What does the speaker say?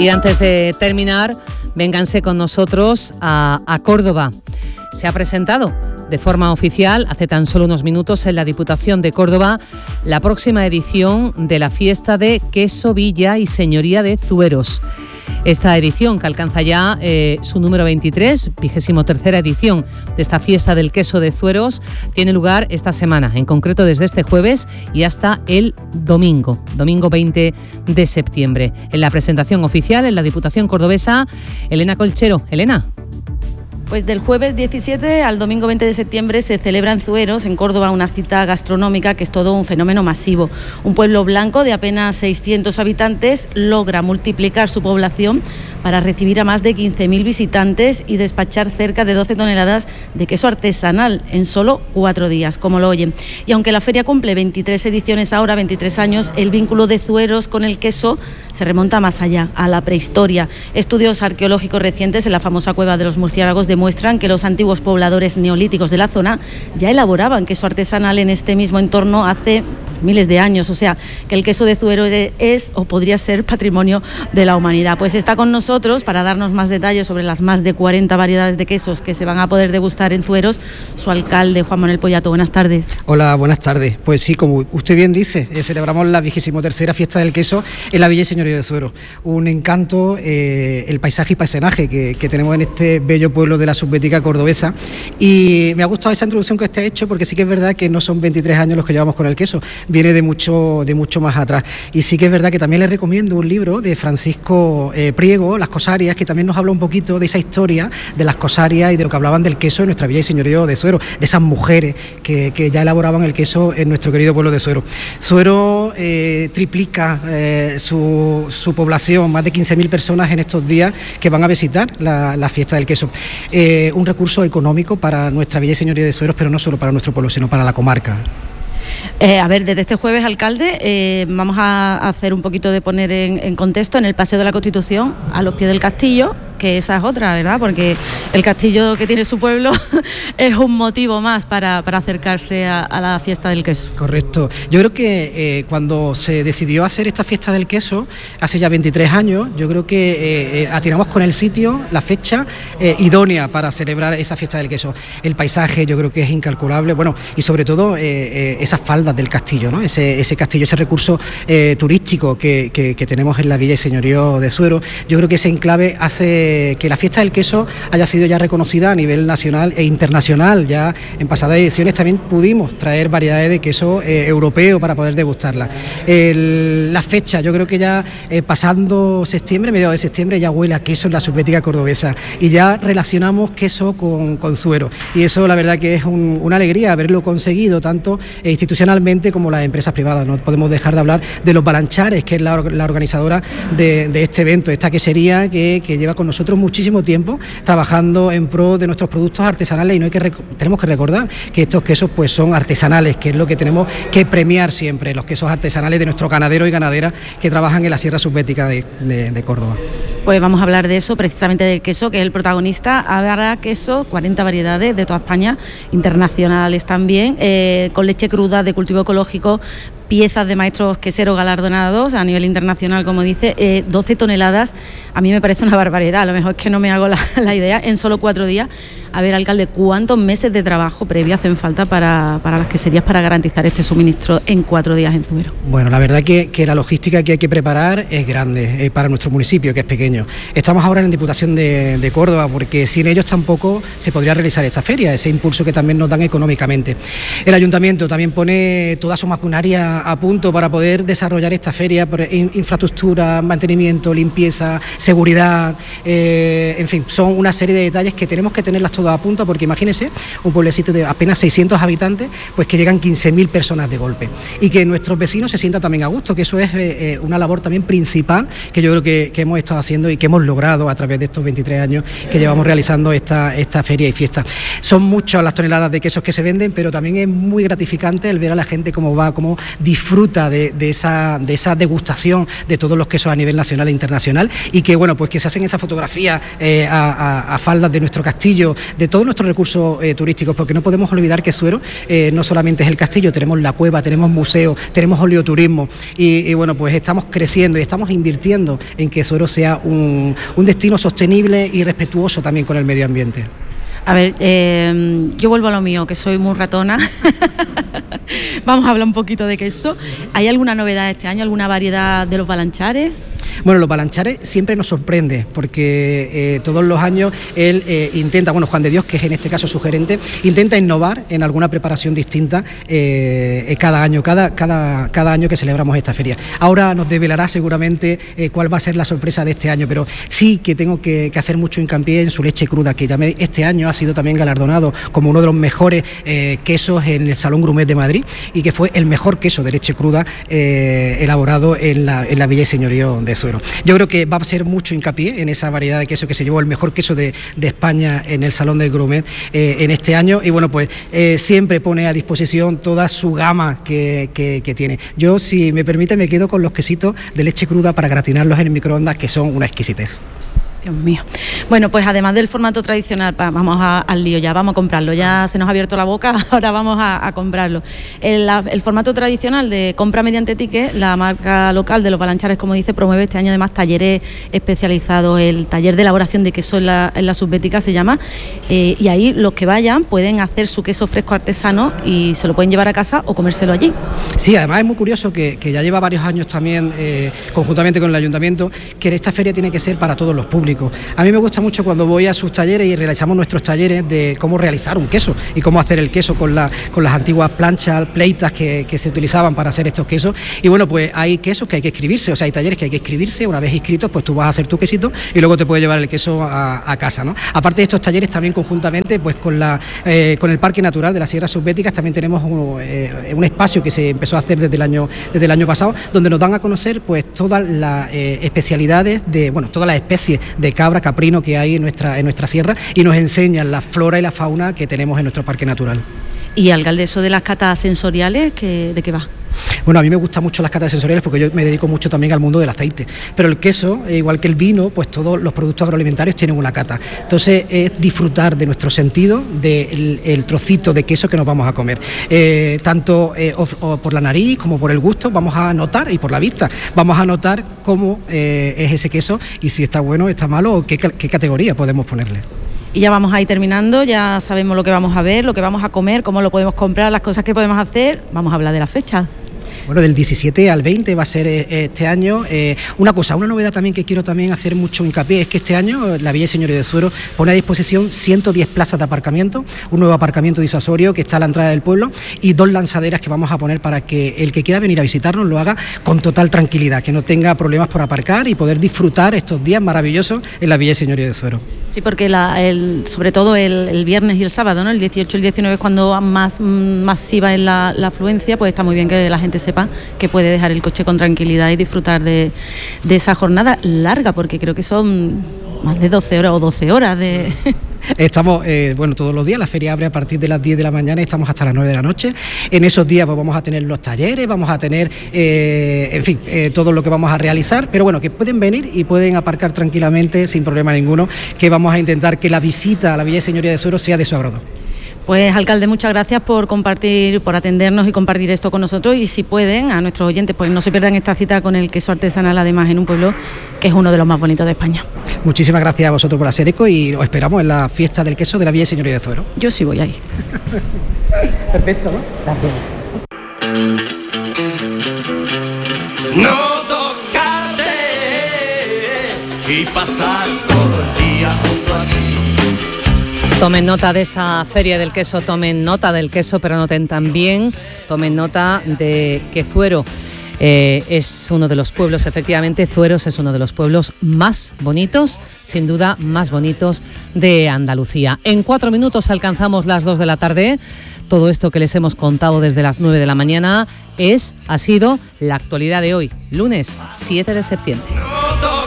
Y antes de terminar, vénganse con nosotros a Córdoba. Se ha presentado de forma oficial hace tan solo unos minutos en la Diputación de Córdoba la próxima edición de la fiesta de Queso Villa y Señoría de Zueros. Esta edición, que alcanza ya su número 23, 23ª edición de esta fiesta del queso de Zueros, tiene lugar esta semana, en concreto desde este jueves y hasta el domingo 20 de septiembre. En la presentación oficial en la Diputación cordobesa, Elena Colchero. Elena. Pues del jueves 17 al domingo 20 de septiembre se celebra en Zueros, en Córdoba, una cita gastronómica que es todo un fenómeno masivo. Un pueblo blanco de apenas 600 habitantes logra multiplicar su población para recibir a más de 15.000 visitantes y despachar cerca de 12 toneladas de queso artesanal en solo 4 días, como lo oyen. Y aunque la feria cumple 23 ediciones ahora, 23 años, el vínculo de Zueros con el queso se remonta más allá, a la prehistoria. Estudios arqueológicos recientes en la famosa Cueva de los Murciélagos demuestran que los antiguos pobladores neolíticos de la zona ya elaboraban queso artesanal en este mismo entorno hace miles de años, o sea, que el queso de Zueros es o podría ser patrimonio de la humanidad. Pues está con nosotros para darnos más detalles sobre las más de 40 variedades de quesos que se van a poder degustar en Zueros, su alcalde, Juan Manuel Pollato. Buenas tardes. Hola, buenas tardes. Pues sí, como usted bien dice, celebramos la 23ª fiesta del queso en la Villa y Señoría de Zueros. Un encanto el paisaje y paisaje que tenemos en este bello pueblo de la subbética cordobesa, y me ha gustado esa introducción que usted ha hecho, porque sí que es verdad que no son 23 años los que llevamos con el queso, viene de mucho más atrás. Y sí que es verdad que también les recomiendo un libro de Francisco Priego, Las Cosarias, que también nos habla un poquito de esa historia de las cosarias y de lo que hablaban del queso en nuestra Villa y Señorío de Zueros, de esas mujeres que ya elaboraban el queso en nuestro querido pueblo de Zueros. Zueros triplica su población, más de 15.000 personas en estos días que van a visitar la fiesta del queso. Un recurso económico para nuestra Villa y Señoría de Zueros, pero no solo para nuestro pueblo, sino para la comarca. A ver, desde este jueves, alcalde, vamos a hacer un poquito de poner en contexto en el Paseo de la Constitución, a los pies del castillo, que esa es otra, ¿verdad? Porque el castillo que tiene su pueblo es un motivo más para acercarse a la fiesta del queso. Correcto. Yo creo que cuando se decidió hacer esta fiesta del queso, hace ya 23 años, yo creo que atinamos con el sitio, la fecha idónea para celebrar esa fiesta del queso. El paisaje yo creo que es incalculable, bueno, y sobre todo esas faldas del castillo, ¿no? Ese castillo, ese recurso turístico que tenemos en la Villa y Señorío de Zueros. Yo creo que ese enclave hace que la fiesta del queso haya sido ya reconocida a nivel nacional e internacional. Ya en pasadas ediciones también pudimos traer variedades de queso europeo para poder degustarla. La fecha, yo creo que ya pasando septiembre, mediados de septiembre, ya huele a queso en la subbética cordobesa y ya relacionamos queso con Zueros, y eso la verdad que es una alegría haberlo conseguido tanto institucionalmente como las empresas privadas. No podemos dejar de hablar de Los Balanchares, que es la organizadora de este evento, esta quesería que lleva con nosotros muchísimo tiempo trabajando en pro de nuestros productos artesanales, y tenemos que recordar que estos quesos pues son artesanales, que es lo que tenemos que premiar siempre, los quesos artesanales de nuestros ganaderos y ganaderas que trabajan en la Sierra Subbética de Córdoba. Pues vamos a hablar de eso, precisamente del queso, que es el protagonista. Habrá queso, 40 variedades de toda España, internacionales también, con leche cruda de cultivo ecológico, piezas de maestros queseros galardonados a nivel internacional, como dice, 12 toneladas. A mí me parece una barbaridad, a lo mejor es que no me hago la idea, en solo 4 días. A ver, alcalde, ¿cuántos meses de trabajo previo hacen falta para las queserías para garantizar este suministro en 4 días en Zueros? Bueno, la verdad que la logística que hay que preparar es grande para nuestro municipio, que es pequeño. Estamos ahora en la Diputación de Córdoba, porque sin ellos tampoco se podría realizar esta feria, ese impulso que también nos dan económicamente. El Ayuntamiento también pone toda su maquinaria a punto para poder desarrollar esta feria, infraestructura, mantenimiento, limpieza, seguridad, en fin, son una serie de detalles que tenemos que tenerlas todas a punto, porque imagínense un pueblecito de apenas 600 habitantes, pues que llegan 15.000 personas de golpe, y que nuestros vecinos se sientan también a gusto, que eso es una labor también principal que yo creo que hemos estado haciendo y que hemos logrado a través de estos 23 años que llevamos realizando esta feria y fiesta. Son muchas las toneladas de quesos que se venden, pero también es muy gratificante el ver a la gente cómo disfruta de esa degustación de todos los quesos a nivel nacional e internacional, y que bueno, pues que se hacen esas fotografías a faldas de nuestro castillo, de todos nuestros recursos turísticos, porque no podemos olvidar que Zuero no solamente es el castillo, tenemos la cueva, tenemos museo, tenemos oleoturismo, y bueno, pues estamos creciendo y estamos invirtiendo en que Zuero sea un destino sostenible y respetuoso también con el medio ambiente. A ver, yo vuelvo a lo mío, que soy muy ratona. Vamos a hablar un poquito de queso. ¿Hay alguna novedad este año, alguna variedad de los balanchares? Bueno, los balanchares siempre nos sorprende, porque todos los años él intenta, bueno, Juan de Dios, que es en este caso su gerente, intenta innovar en alguna preparación distinta cada año que celebramos esta feria. Ahora nos develará seguramente cuál va a ser la sorpresa de este año, pero sí que tengo que hacer mucho hincapié en su leche cruda, que también este año ha sido también galardonado como uno de los mejores quesos en el Salón Grumet de Madrid, y que fue el mejor queso de leche cruda elaborado en la Villa y Señorío de Zuero. Yo creo que va a ser mucho hincapié en esa variedad de queso que se llevó el mejor queso de España en el Salón del Grumet en este año, y bueno, pues siempre pone a disposición toda su gama que tiene. Yo, si me permite, me quedo con los quesitos de leche cruda para gratinarlos en el microondas, que son una exquisitez. Dios mío. Bueno, pues además del formato tradicional, vamos al lío ya, vamos a comprarlo. Ya se nos ha abierto la boca, ahora vamos a comprarlo. El formato tradicional de compra mediante ticket, la marca local de los balanchares, como dice, promueve este año además talleres especializados. El taller de elaboración de queso en la Subbética se llama, y ahí los que vayan pueden hacer su queso fresco artesano y se lo pueden llevar a casa o comérselo allí. Sí, además es muy curioso que ya lleva varios años también, conjuntamente con el ayuntamiento, que esta feria tiene que ser para todos los públicos. A mí me gusta mucho cuando voy a sus talleres y realizamos nuestros talleres de cómo realizar un queso y cómo hacer el queso con las antiguas planchas, pleitas que se utilizaban para hacer estos quesos. Y bueno, pues hay quesos que hay que inscribirse, o sea, hay talleres que hay que inscribirse. Una vez inscritos, pues tú vas a hacer tu quesito y luego te puedes llevar el queso a casa, ¿no? Aparte de estos talleres, también conjuntamente pues con el Parque Natural de las Sierras Subbéticas también tenemos un espacio que se empezó a hacer desde el año pasado, donde nos dan a conocer pues todas las especialidades todas las especies de cabra, caprino que hay en nuestra sierra, y nos enseñan la flora y la fauna que tenemos en nuestro parque natural. Y alcalde, eso de las catas sensoriales, ¿de qué va? Bueno, a mí me gustan mucho las catas sensoriales porque yo me dedico mucho también al mundo del aceite, pero el queso, igual que el vino, pues todos los productos agroalimentarios tienen una cata. Entonces es disfrutar de nuestro sentido, del trocito de queso que nos vamos a comer, tanto o por la nariz como por el gusto. Vamos a notar, y por la vista, vamos a notar cómo es ese queso y si está bueno, está malo, o qué categoría podemos ponerle. Y ya vamos a ir terminando, ya sabemos lo que vamos a ver, lo que vamos a comer, cómo lo podemos comprar, las cosas que podemos hacer. Vamos a hablar de la fecha. Bueno, del 17 al 20 va a ser este año. Una novedad también que quiero también hacer mucho hincapié es que este año la Villa y Señorío de Zuero pone a disposición 110 plazas de aparcamiento, un nuevo aparcamiento disuasorio que está a la entrada del pueblo, y 2 lanzaderas que vamos a poner para que el que quiera venir a visitarnos lo haga con total tranquilidad, que no tenga problemas por aparcar y poder disfrutar estos días maravillosos en la Villa y Señorío de Zuero. Sí, porque sobre todo el viernes y el sábado, ¿no? El 18 y el 19 es cuando más masiva es la afluencia, pues está muy bien que la gente sepa que puede dejar el coche con tranquilidad y disfrutar de esa jornada larga, porque creo que son más de 12 horas o 12 horas de... Estamos, todos los días, la feria abre a partir de las 10 de la mañana y estamos hasta las 9 de la noche. En esos días pues vamos a tener los talleres, vamos a tener, todo lo que vamos a realizar, pero bueno, que pueden venir y pueden aparcar tranquilamente sin problema ninguno, que vamos a intentar que la visita a la Villa y Señoría de Zuero sea de su agrado. Pues, alcalde, muchas gracias por compartir, por atendernos y compartir esto con nosotros, y si pueden, a nuestros oyentes, pues no se pierdan esta cita con el queso artesanal, además en un pueblo que es uno de los más bonitos de España. Muchísimas gracias a vosotros por hacer eco y os esperamos en la fiesta del queso de la Villa y Señoría de Zuero. Yo sí voy ahí. Perfecto, ¿no? Gracias. No tocarte y pasar todo el día junto a ti. Tomen nota de esa feria del queso, tomen nota del queso, pero noten también, tomen nota de que Zuero es uno de los pueblos, efectivamente, Zueros es uno de los pueblos más bonitos, sin duda más bonitos de Andalucía. En 4 minutos alcanzamos las 2 de la tarde. Todo esto que les hemos contado desde las 9 de la mañana ha sido la actualidad de hoy, lunes 7 de septiembre.